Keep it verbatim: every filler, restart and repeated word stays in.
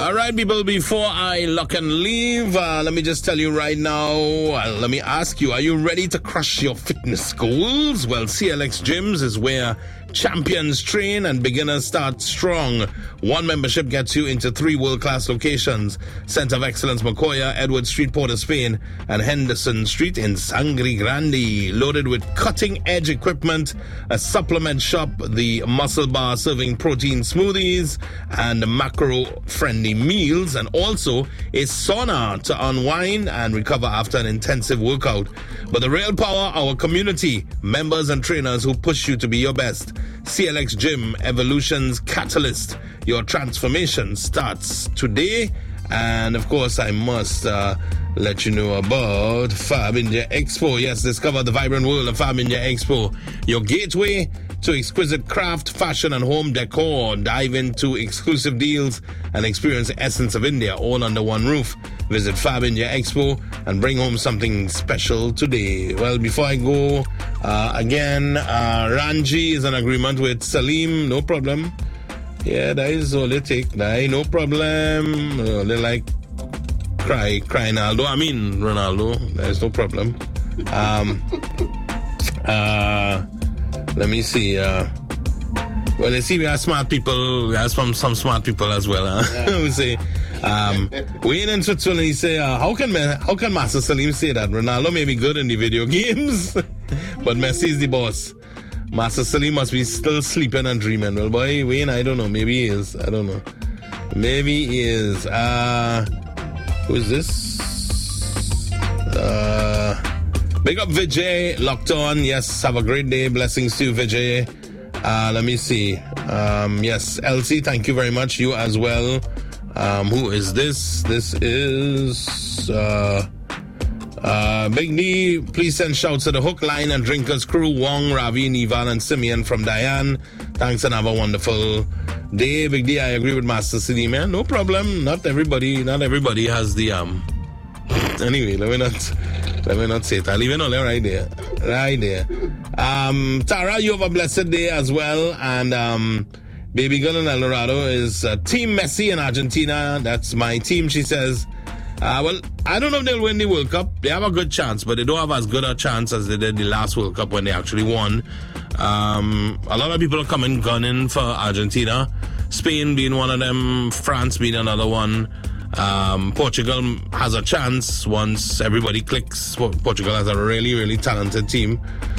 All right, people, before I lock and leave, uh, let me just tell you right now, uh, let me ask you, are you ready to crush your fitness goals? Well, C L X Gyms is where champions train and beginners start strong. One membership gets you into three world-class locations: Center of Excellence Mokoya, Edward Street, Port of Spain, and Henderson Street in Sangre Grande. Loaded with cutting-edge equipment, a supplement shop, the Muscle Bar serving protein smoothies and macro-friendly meals, and also a sauna to unwind and recover after an intensive workout. But the real power, our community, members and trainers who push you to be your best. C L X Gym, Evolution's catalyst. Your transformation starts today. And of course, I must uh, let you know about Fab India Expo. Yes, discover the vibrant world of Fab India Expo, your gateway to exquisite craft, fashion, and home decor. Dive into exclusive deals and experience the essence of India all under one roof. Visit Fab India Expo and bring home something special today. Well, before I go, uh, again, uh, Ranji is in agreement with Salim. No problem. Yeah, that is all they take. That no problem. Uh, they like cry, cry Ronaldo. I mean, Ronaldo. There's no problem. Um, uh, let me see. Uh, well, you see, we have smart people. We have some, some smart people as well. Huh? Yeah. We say, um, Wayne in Switzerland, he say, uh, how can how can Master Salim say that Ronaldo may be good in the video games, but Messi is the boss? Master Salim must be still sleeping and dreaming. Well, boy, Wayne, I don't know. Maybe he is. I don't know. Maybe he is. Uh, who is this? Uh, big up Vijay, locked on. Yes, have a great day. Blessings to you, Vijay. Uh, let me see. Um, yes, Elsie, thank you very much. You as well. Um, who is this? This is... Uh, Uh, Big D, please send shouts to the Hook Line and Drinkers crew, Wong, Ravi, Nival, and Simeon from Diane. Thanks and have a wonderful day. Big D, I agree with Master City, man. No problem. Not everybody, not everybody has the, um, anyway, let me not, let me not say it. I'll leave it all right there. Right there. Um, Tara, you have a blessed day as well. And, um, Baby Girl in El Dorado is uh, Team Messi in Argentina. That's my team, she says. Uh, well, I don't know if they'll win the World Cup. They have a good chance, but they don't have as good a chance as they did the last World Cup when they actually won. Um, a lot of people are coming gunning for Argentina. Spain being one of them, France being another one. Um, Portugal has a chance once everybody clicks. Portugal has a really, really talented team.